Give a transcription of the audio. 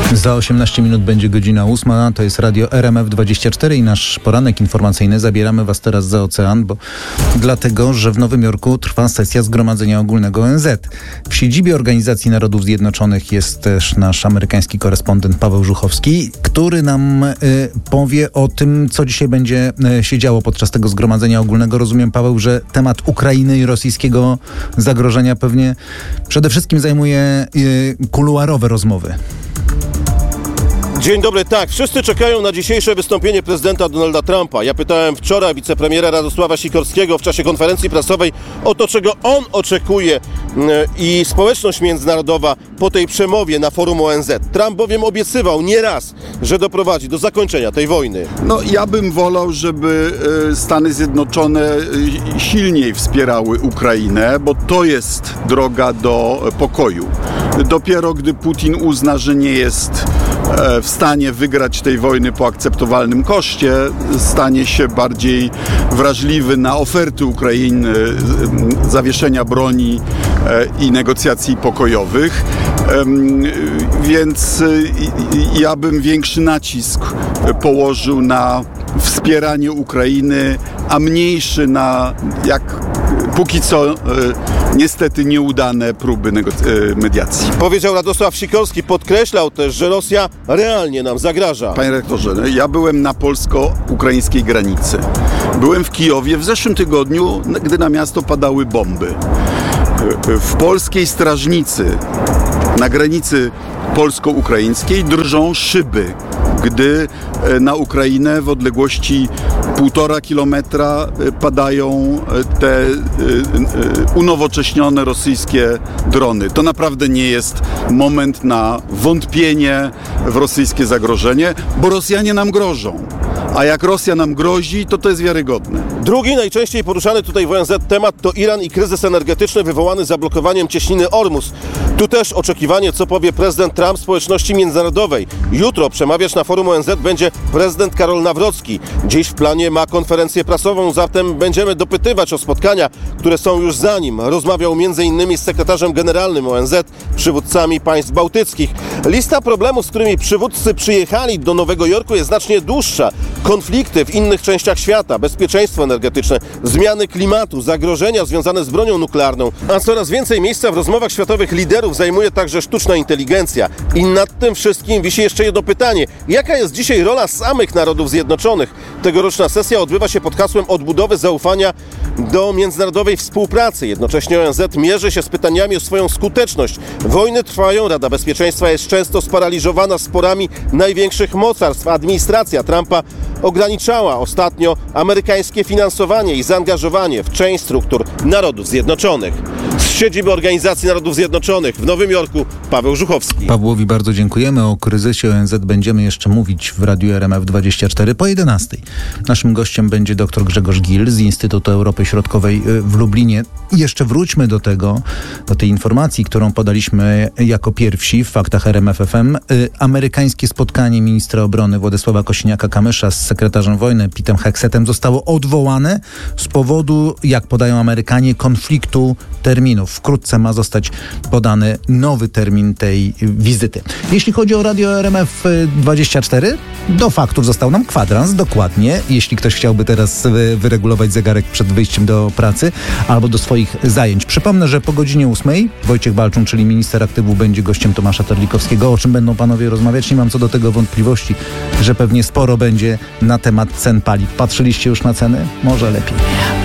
Za 18 minut będzie godzina 8. To jest radio RMF24 i nasz poranek informacyjny. Zabieramy Was teraz za ocean, dlatego, że w Nowym Jorku trwa sesja Zgromadzenia Ogólnego ONZ. W siedzibie Organizacji Narodów Zjednoczonych jest też nasz amerykański korespondent Paweł Żuchowski, który nam powie o tym, co dzisiaj będzie się działo podczas tego Zgromadzenia Ogólnego. Rozumiem, Paweł, że temat Ukrainy i rosyjskiego zagrożenia pewnie przede wszystkim zajmuje kuluarowe rozmowy. Dzień dobry, tak. Wszyscy czekają na dzisiejsze wystąpienie prezydenta Donalda Trumpa. Ja pytałem wczoraj wicepremiera Radosława Sikorskiego w czasie konferencji prasowej o to, czego on oczekuje i społeczność międzynarodowa po tej przemowie na forum ONZ. Trump bowiem obiecywał nieraz, że doprowadzi do zakończenia tej wojny. Ja bym wolał, żeby Stany Zjednoczone silniej wspierały Ukrainę, bo to jest droga do pokoju. Dopiero gdy Putin uzna, że nie jest w stanie wygrać tej wojny po akceptowalnym koszcie, stanie się bardziej wrażliwy na oferty Ukrainy zawieszenia broni i negocjacji pokojowych. Więc ja bym większy nacisk położył na wspieranie Ukrainy, a mniejszy na, póki co, niestety nieudane próby mediacji. Powiedział Radosław Sikorski, podkreślał też, że Rosja realnie nam zagraża. Panie rektorze, ja byłem na polsko-ukraińskiej granicy. Byłem w Kijowie w zeszłym tygodniu, gdy na miasto padały bomby. W polskiej strażnicy na granicy polsko-ukraińskiej drżą szyby, gdy na Ukrainę w odległości 1,5 kilometra padają te unowocześnione rosyjskie drony. To naprawdę nie jest moment na wątpienie w rosyjskie zagrożenie, bo Rosjanie nam grożą. A jak Rosja nam grozi, to jest wiarygodne. Drugi najczęściej poruszany tutaj w ONZ temat to Iran i kryzys energetyczny wywołany zablokowaniem cieśniny Ormus. Tu też oczekiwanie, co powie prezydent Trump społeczności międzynarodowej. Jutro przemawiać na forum ONZ będzie prezydent Karol Nawrocki. Dziś w planie ma konferencję prasową, zatem będziemy dopytywać o spotkania, które są już za nim. Rozmawiał m.in. z sekretarzem generalnym ONZ, przywódcami państw bałtyckich. Lista problemów, z którymi przywódcy przyjechali do Nowego Jorku, jest znacznie dłuższa. Konflikty w innych częściach świata, bezpieczeństwo energetyczne, zmiany klimatu, zagrożenia związane z bronią nuklearną, a coraz więcej miejsca w rozmowach światowych liderów zajmuje także sztuczna inteligencja. I nad tym wszystkim wisi jeszcze jedno pytanie. Jaka jest dzisiaj rola samych Narodów Zjednoczonych? Tegoroczna sesja odbywa się pod hasłem odbudowy zaufania do międzynarodowej współpracy. Jednocześnie ONZ mierzy się z pytaniami o swoją skuteczność. Wojny trwają, Rada Bezpieczeństwa jest często sparaliżowana sporami największych mocarstw. Administracja Trumpa ograniczała ostatnio amerykańskie finansowanie i zaangażowanie w część struktur Narodów Zjednoczonych. Z siedziby Organizacji Narodów Zjednoczonych w Nowym Jorku Paweł Żuchowski. Pawłowi bardzo dziękujemy. O kryzysie ONZ będziemy jeszcze mówić w Radiu RMF24 po 11. Naszym gościem będzie dr Grzegorz Gil z Instytutu Europy Środkowej w Lublinie. I jeszcze wróćmy do tej informacji, którą podaliśmy jako pierwsi w Faktach RMF FM. Amerykańskie spotkanie ministra obrony Władysława Kosiniaka-Kamysza z sekretarzem wojny Petem Hexetem zostało odwołane z powodu, jak podają Amerykanie, konfliktu terminów. Wkrótce ma zostać podany nowy termin tej wizyty. Jeśli chodzi o Radio RMF24, do faktów został nam kwadrans, dokładnie. Jeśli ktoś chciałby teraz wyregulować zegarek przed wyjściem do pracy albo do swoich zajęć. Przypomnę, że po godzinie 8 Wojciech Balczun, czyli minister aktywów, będzie gościem Tomasza Terlikowskiego. O czym będą panowie rozmawiać? Nie mam co do tego wątpliwości, że pewnie sporo będzie na temat cen paliw. Patrzyliście już na ceny? Może lepiej.